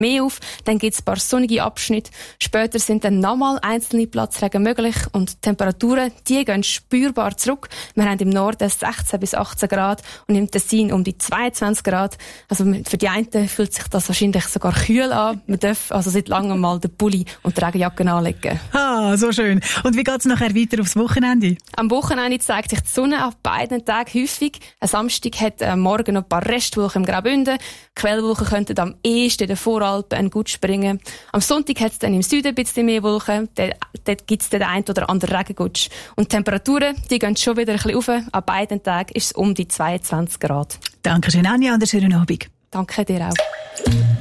mehr auf. Dann gibt es ein paar sonnige Abschnitte. Später sind dann nochmal einzelne Platzregen möglich und die Temperaturen, die gehen spürbar zurück. Wir haben im Norden 16 bis 18 Grad und im Tessin um die 22 Grad. Also für die einen fühlt sich das wahrscheinlich sogar kühl an. Man darf also seit langem mal den Pulli und die Regenjacke anlegen. Ah, so schön. Und wie geht es nachher weiter aufs Wochenende? Am Wochenende zeigt sich die Sonne auf beiden Tagen häufig. Am Samstag hat morgen noch ein paar Restwolken im Graubünden. Quellwolken könnten am ehesten in den Voralpen ein gut springen. Am Sonntag hat es dann im Süden ein bisschen mehr Wolken. Dort gibt es den einen oder anderen Regengutsch. Und die Temperaturen, die gehen schon wieder ein bisschen rauf. An beiden Tagen ist es um die 22 Grad. Danke schön, Anja, und einen schönen Abend. Danke dir auch.